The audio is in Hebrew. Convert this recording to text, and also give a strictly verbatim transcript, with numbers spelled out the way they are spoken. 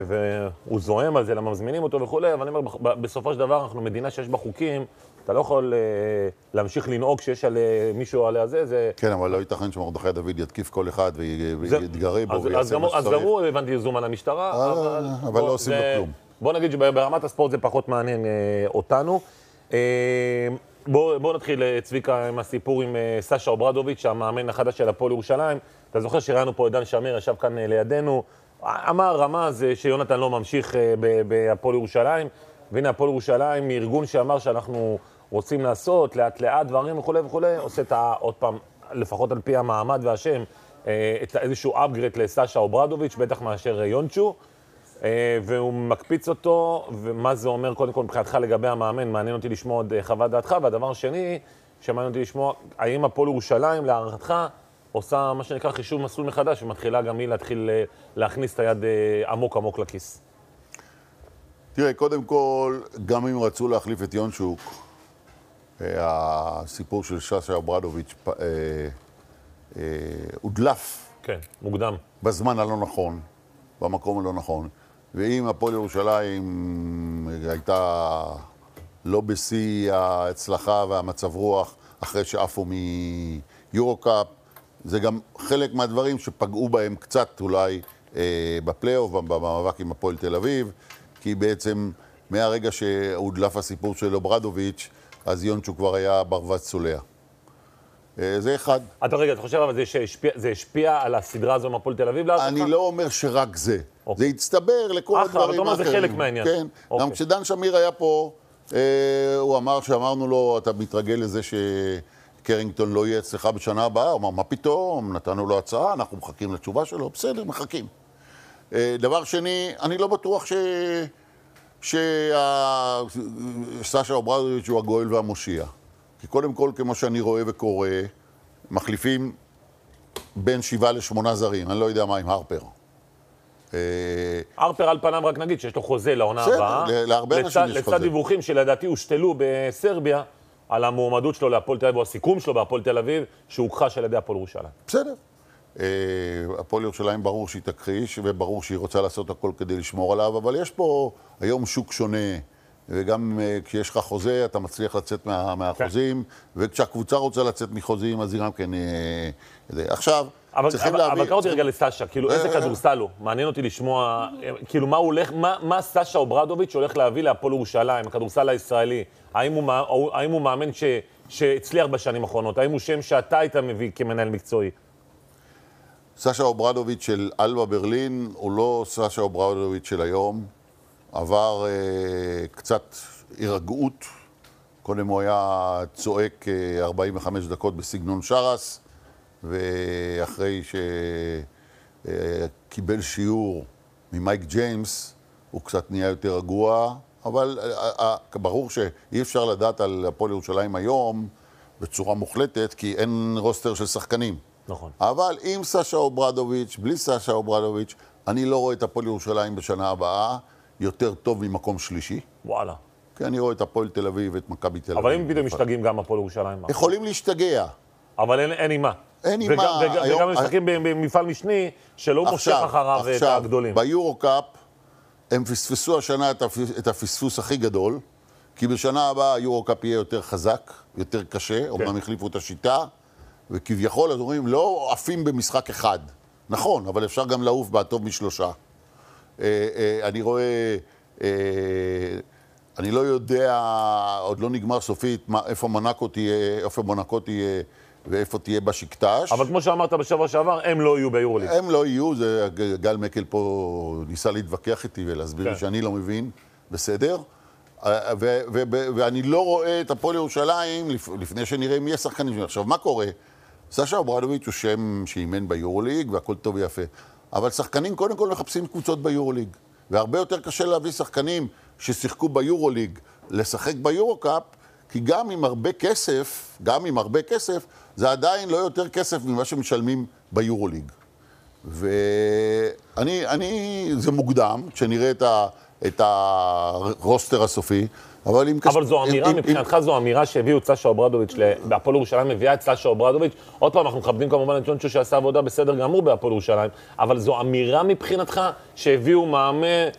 והוא זוהם על זה, למה מזמינים אותו וכולי, אבל אני אומר, בסופו של דבר אנחנו מדינה שיש בה חוקים, אתה לא יכול להמשיך לנהוג שיש על מישהו עליה זה, זה... כן, אבל לא ייתכן שמרדכי דוד יתקיף כל אחד ויתגרה בו ויעשה מה שצריך. אז גם הוא הבנתי זומן למשטרה, אבל לא עושים לו כלום. בוא נגיד שברמת הספורט זה פחות מעניין אותנו. בואו נתחיל, צביקה, עם הסיפור עם סשה אוברדוביץ', המאמן החדש של הפועל ירושלים. אתה זוכר שראינו פה עידן שמיר, ישב כאן לידינו, אמר רמז שיונתן לא ממשיך בהפועל ירושלים, והנה הפועל ירושלים, מארגון שאמר שאנחנו רוצים לעשות, לאט לאט דברים וכו' וכו', עושה את עוד פעם, לפחות על פי המעמד והשם, את איזשהו upgrade לסשה אוברדוביץ', בטח מאשר יונצ'ו, והוא מקפיץ אותו, ומה זה אומר קודם כל מבחינתך לגבי המאמן, מעניין אותי לשמוע עוד חוות דעתך, והדבר השני, שמעניין אותי לשמוע, האם הפועל ירושלים, להערכתך, עושה מה שנקרא חישוב מסלול מחדש, ומתחילה גם היא להתחיל להכניס את היד עמוק עמוק לכיס. תראה, קודם כל, גם אם רצו להחליף את יונצ'וק, הסיפור של סשה אוברדוביץ' הודלף. כן, מוקדם. בזמן הלא נכון, במקום הלא נכון. ואם הפועל ירושלים הייתה לא בשיא ההצלחה והמצב רוח, אחרי שעפו מיורוקאפ, זה גם חלק מהדברים שפגעו בהם קצת אולי אה, בפלייאוף, במאבק עם הפועל תל אביב, כי בעצם מהרגע שהודלף הסיפור של אוברדוביץ', אז יונצ'ו כבר היה ברווז צולע. אה, זה אחד. אתה רגע, אתה חושב אבל זה שהשפיע, זה השפיע על הסדרה הזו עם הפועל תל אביב? אני לא אומר שרק זה. אוקיי. זה הצטבר לכל אחר, הדברים האחרים. זה חלק מהעניין. כן. אוקיי. גם כשדן שמיר היה פה, אה, הוא אמר שאמרנו לו, אתה מתרגל לזה ש... קרינגטון לא יהיה אצלך בשנה הבאה, הוא אמר, מה פתאום? נתנו לו הצעה, אנחנו מחכים לתשובה שלו, בסדר, מחכים. דבר שני, אני לא בטוח ש... שסשה אוברדוביץ' הוא הגואל והמושיע. כי קודם כל, כמו שאני רואה וקורא, מחליפים בין שבעה לשמונה זרים, אני לא יודע מה עם הרפר. הרפר על פניו רק נגיד שיש לו חוזה לעונה הבאה. בסדר, להרבה אנשים יש חוזה. לצד דיווחים שלדעתי הושתלו בסרביה, על המועמדות שלו להפועל תל אביב, או הסיכום שלו בהפועל תל אביב, שהוכחש על ידי הפועל ירושלים. בסדר. הפועל ירושלים ברור שהיא תכחיש, וברור שהיא רוצה לעשות הכל כדי לשמור עליו, אבל יש פה היום שוק שונה, וגם כשיש לך חוזה, אתה מצליח לצאת מה, מהחוזים, וכשהקבוצה רוצה לצאת מחוזים, אז היא גם כן... עכשיו, אבל, צריכים אבל, להבין... אבל קרא אותי רגע לסשה, כאילו איזה כדורסל הוא? מעניין אותי לשמוע, כאילו מה הוא הולך, מה, מה סשה אוברדוביץ' הולך להביא להפועל ירושלים, הכדורסל הישראלי? האם הוא, האם הוא מאמן ש, שהצליח בשנים האחרונות? האם הוא שם שאתה היית מביא כמנהל מקצועי? סשה אוברדוביץ' של אלבה ברלין הוא לא סשה אוברדוביץ' של היום. עבר אה, קצת הירגעות. קודם הוא היה צועק אה, ארבעים וחמש דקות בסגנון שרס, ואחרי שקיבל אה, שיעור ממייק ג'יימס, הוא קצת נהיה יותר רגוע. אבל ברור שאי אפשר לדעת על הפועל ירושלים היום בצורה מוחלטת, כי אין רוסטר של שחקנים. נכון. אבל עם סשה אוברדוביץ', בלי סשה אוברדוביץ', אני לא רואה את הפועל ירושלים בשנה הבאה יותר טוב ממקום שלישי. וואלה. כי אני רואה את הפועל תל אביב ואת מכבי תל אביב. אבל אם פתאום משתגעים גם הפועל ירושלים? יכולים להשתגע. אבל אין, אין עם מה. אין עם מה. וגם, וגם היום... משחקים במפעל משני שלא מושך אחריו את הגדולים. ביורוקאפ, הם פספסו השנה את הפספוס הכי גדול, כי בשנה הבאה היורוקאפ יהיה יותר חזק, יותר קשה, אומנם החליפו את השיטה, וכביכול, אז אומרים, לא עפים במשחק אחד. נכון, אבל אפשר גם לעוף בהטוב משלושה. אני רואה, אני לא יודע, עוד לא נגמר סופית, איפה מונקו תהיה, איפה מונקו תהיה, ואיפה תהיה בשקטש. אבל כמו שאמרת בשבוע שעבר, הם לא יהיו ביורוליג. הם לא יהיו, זה גל מקל פה ניסה להתווכח איתי ולהסביר לי שאני לא מבין, בסדר. ואני לא רואה את הפועל ירושלים לפני שנראה מי השחקנים. עכשיו, מה קורה? סשה אוברדוביץ' הוא שם שאימן ביורוליג והכל טוב ויפה. אבל שחקנים קודם כל מחפשים קבוצות ביורוליג. והרבה יותר קשה להביא שחקנים ששיחקו ביורוליג לשחק ביורוקאפ, כי גם עם הרבה כסף, גם עם הרבה כסף, זה עדיין לא יותר כסף ממה שמשלמים ביורוליג. ואני, אני, זה מוקדם, כשנראה את, ה, את הרוסטר הסופי, אבל אם... אבל זו אמירה, מבחינתך זו אמירה שהביאו את סשה אוברדוביץ' בהפועל ירושלים, מביאה את סשה אוברדוביץ'. עוד פעם, אנחנו מכבדים כמובן את יונצ'ו שעשה עבודה בסדר גמור בהפועל ירושלים, אבל זו אמירה מבחינתך שהביאו מאמן